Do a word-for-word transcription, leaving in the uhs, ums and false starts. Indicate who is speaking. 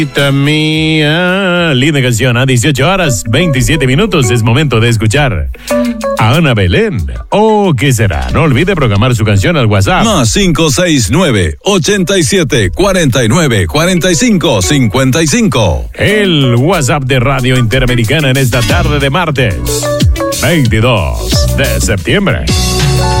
Speaker 1: Mía, linda canción, a dieciocho horas, veintisiete minutos, es momento de escuchar a Ana Belén. ¿O qué será? No olvide programar su canción al WhatsApp.
Speaker 2: Más cinco seis nueve, ochenta y siete, cuarenta y nueve, cuarenta y cinco, cincuenta y cinco.
Speaker 1: El WhatsApp de Radio Interamericana en esta tarde de martes, veintidós de septiembre.